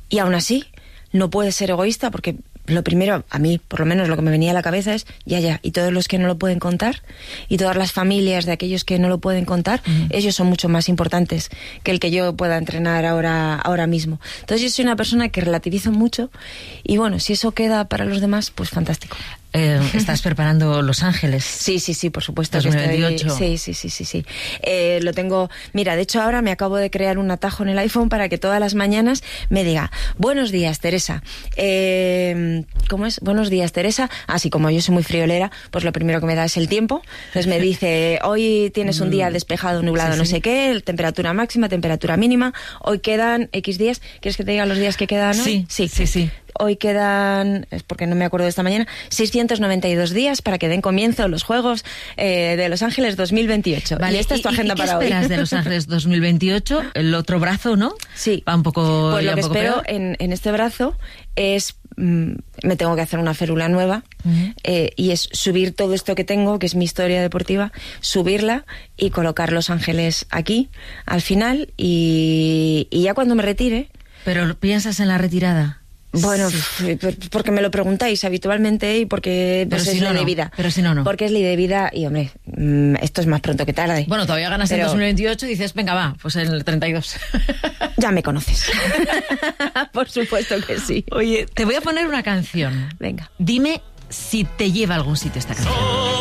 Y aún así, no puedes ser egoísta porque lo primero, a mí, por lo menos lo que me venía a la cabeza es, y todos los que no lo pueden contar, y todas las familias de aquellos que no lo pueden contar, ellos son mucho más importantes que el que yo pueda entrenar ahora mismo. Entonces yo soy una persona que relativizo mucho, y bueno, si eso queda para los demás, pues fantástico. ¿Estás preparando Los Ángeles? Sí, por supuesto. 2028. Sí. Lo tengo... Mira, de hecho ahora me acabo de crear un atajo en el iPhone para que todas las mañanas me diga, buenos días, Teresa. ¿Cómo es? Buenos días, Teresa. Así como yo soy muy friolera, pues lo primero que me da es el tiempo. Entonces me dice, hoy tienes un día despejado, nublado, no sé qué, temperatura máxima, temperatura mínima, hoy quedan X días. ¿Quieres que te diga los días que quedan hoy? Sí. Hoy quedan, es porque no me acuerdo de esta mañana, 692 días para que den comienzo los Juegos de Los Ángeles 2028. Vale, y esta es tu agenda para hoy. ¿Qué esperas de Los Ángeles 2028? El otro brazo, ¿no? Sí. Va un poco... Pues lo que espero peor. en este brazo es... me tengo que hacer una férula nueva y es subir todo esto que tengo, que es mi historia deportiva, subirla y colocar Los Ángeles aquí, al final, y ya cuando me retire... ¿Pero piensas en la retirada? Bueno, sí. Porque me lo preguntáis habitualmente y porque pues, es ley de vida. Pero si no. Porque es ley de vida y, hombre, esto es más pronto que tarde. Bueno, todavía ganas en 2028 y dices, venga, va, pues en el 32. Ya me conoces. Por supuesto que sí. Oye, te voy a poner una canción. Venga. Dime si te lleva a algún sitio esta canción.